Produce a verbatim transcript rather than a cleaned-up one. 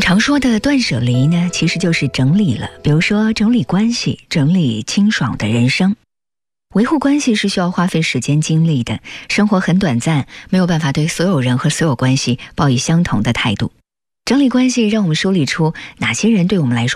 常说的断舍离呢，其实就是整理了，比如说整理关系，整理清爽的人生。维护关系是需要花费时间精力的，生活很短暂，没有办法对所有人和所有关系抱以相同的态度。整理关系，让我们梳理出哪些人对我们来说